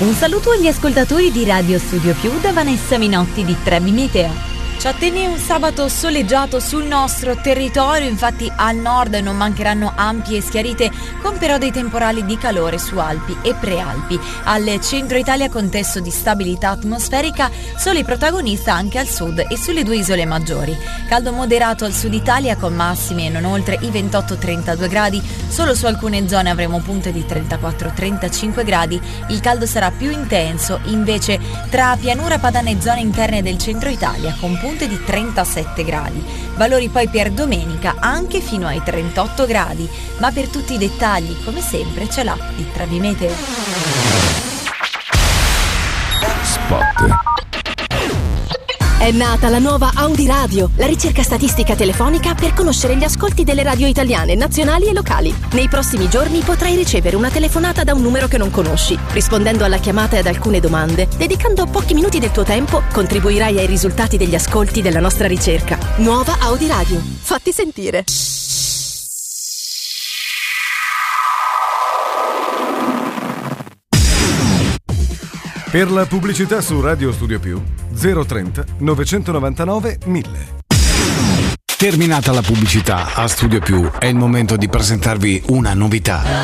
Un saluto agli ascoltatori di Radio Studio Più da Vanessa Minotti di Trebi Meteo. Ci attende un sabato soleggiato sul nostro territorio, infatti al nord non mancheranno ampie schiarite con però dei temporali di calore su Alpi e Prealpi. Al centro Italia contesto di stabilità atmosferica, sole protagonista anche al sud e sulle due isole maggiori. Caldo moderato al sud Italia con massimi non oltre i 28-32 gradi, solo su alcune zone avremo punte di 34-35 gradi. Il caldo sarà più intenso invece tra pianura padana e zone interne del centro Italia con punte di 37 gradi, valori poi per domenica anche fino ai 38 gradi, ma per tutti i dettagli come sempre c'è l'app di Trebi Meteo. Spot. È nata la nuova Audi Radio, la ricerca statistica telefonica per conoscere gli ascolti delle radio italiane, nazionali e locali. Nei prossimi giorni potrai ricevere una telefonata da un numero che non conosci. Rispondendo alla chiamata e ad alcune domande, dedicando pochi minuti del tuo tempo, contribuirai ai risultati degli ascolti della nostra ricerca. Nuova Audi Radio. Fatti sentire. Per la pubblicità su Radio Studio Più 030 999 1000. Terminata la pubblicità a Studio Più, è il momento di presentarvi una novità.